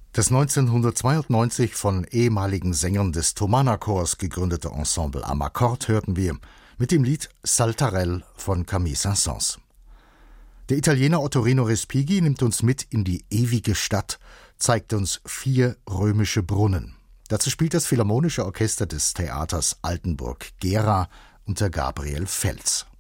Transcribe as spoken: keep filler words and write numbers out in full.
Das neunzehnhundertzweiundneunzig von ehemaligen Sängern des Thomann-Chors gegründete Ensemble Amarcord hörten wir mit dem Lied Saltarell von Camille Saint-Saëns. Der Italiener Ottorino Respighi nimmt uns mit in die ewige Stadt, zeigt uns vier römische Brunnen. Dazu spielt das Philharmonische Orchester des Theaters Altenburg-Gera unter Gabriel Fels.